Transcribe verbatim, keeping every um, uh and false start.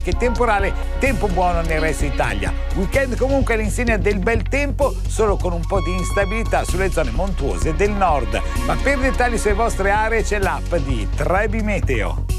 Che temporale, tempo buono nel resto Italia. Weekend comunque all'insegna del bel tempo, solo con un po' di instabilità sulle zone montuose del nord. Ma per dettagli sulle vostre aree c'è l'app di Trebi Meteo.